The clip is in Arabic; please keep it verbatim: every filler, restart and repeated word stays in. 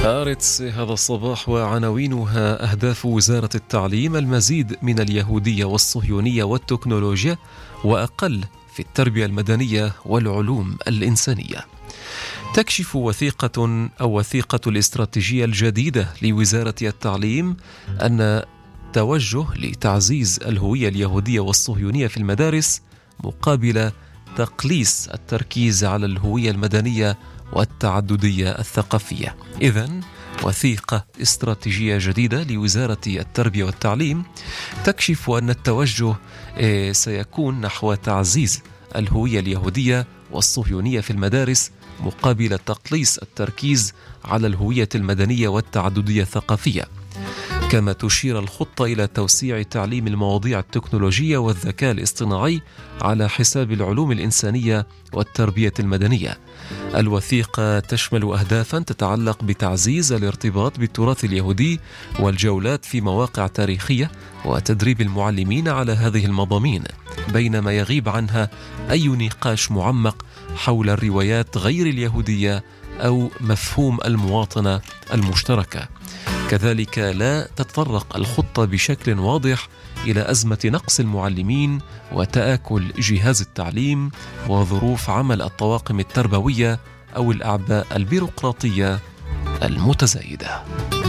هارتس هذا الصباح وعناوينها: أهداف وزارة التعليم المزيد من اليهودية والصهيونية والتكنولوجيا وأقل في التربية المدنية والعلوم الإنسانية. تكشف وثيقة أو وثيقة الاستراتيجية الجديدة لوزارة التعليم أن توجه لتعزيز الهوية اليهودية والصهيونية في المدارس مقابل تقليص التركيز على الهوية المدنية والتعددية الثقافية. إذن وثيقة استراتيجية جديدة لوزارة التربية والتعليم تكشف أن التوجه سيكون نحو تعزيز الهوية اليهودية والصهيونية في المدارس مقابل تقليص التركيز على الهوية المدنية والتعددية الثقافية. كما تشير الخطة إلى توسيع تعليم المواضيع التكنولوجية والذكاء الاصطناعي على حساب العلوم الإنسانية والتربية المدنية. الوثيقة تشمل أهدافا تتعلق بتعزيز الارتباط بالتراث اليهودي والجولات في مواقع تاريخية وتدريب المعلمين على هذه المضامين، بينما يغيب عنها أي نقاش معمق حول الروايات غير اليهودية أو مفهوم المواطنة المشتركة. كذلك لا تتطرق الخطة بشكل واضح إلى أزمة نقص المعلمين وتآكل جهاز التعليم وظروف عمل الطواقم التربوية أو الأعباء البيروقراطية المتزايدة.